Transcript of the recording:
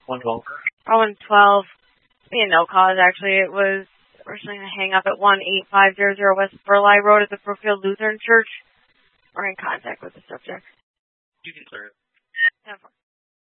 112. Oh, 112. No cause, actually. It was originally going to hang up at 18500 West Burleigh Road at the Brookfield Lutheran Church. We're in contact with the subject. You can clear it. 10-4.